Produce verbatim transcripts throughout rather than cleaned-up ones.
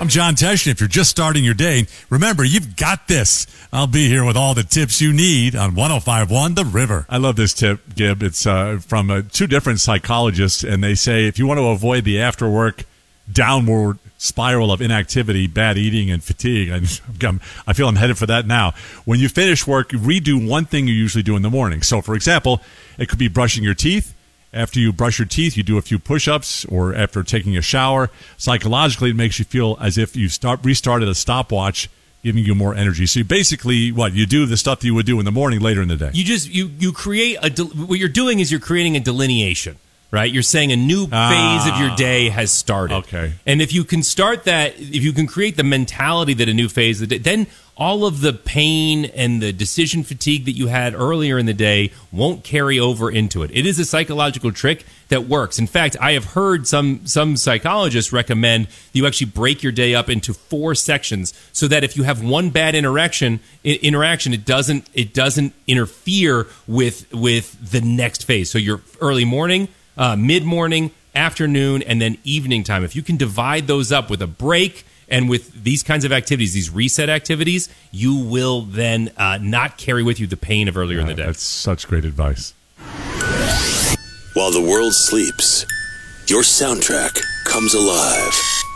I'm John Tesh, and if you're just starting your day, remember, you've got this. I'll be here with all the tips you need on one oh five point one The River. I love this tip, Gib. It's uh, from uh, two different psychologists, and they say if you want to avoid the after-work downward spiral of inactivity, bad eating, and fatigue, I, I feel I'm headed for that now. When you finish work, redo one thing you usually do in the morning. So, for example, it could be brushing your teeth. After you brush your teeth, you do a few push-ups, or after taking a shower. Psychologically, it makes you feel as if you start restarted a stopwatch, giving you more energy. So you basically, what, you do the stuff that you would do in the morning later in the day. You just, you, you create, a del- what you're doing is you're creating a delineation, right? You're saying a new phase ah, of your day has started. Okay. And if you can start that, if you can create the mentality that a new phase of the day, then all of the pain and the decision fatigue that you had earlier in the day won't carry over into it. It is a psychological trick that works. In fact, I have heard some some psychologists recommend you actually break your day up into four sections so that if you have one bad interaction, interaction, it doesn't it doesn't interfere with with the next phase. So your early morning, uh, mid morning, afternoon, and then evening time. If you can divide those up with a break. And with these kinds of activities, these reset activities, you will then uh, not carry with you the pain of earlier yeah, in the day. That's such great advice. While the world sleeps, your soundtrack comes alive.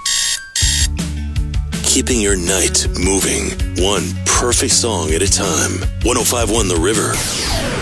Keeping your night moving, one perfect song at a time. one oh five point one The River.